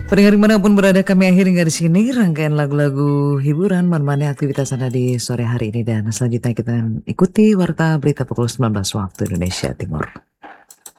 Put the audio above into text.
Pendengar dimanapun berada kami akhiri hingga di sini rangkaian lagu-lagu hiburan menemani aktivitas Anda di sore hari ini dan selanjutnya kita ikuti warta berita pukul 19 waktu Indonesia Timur.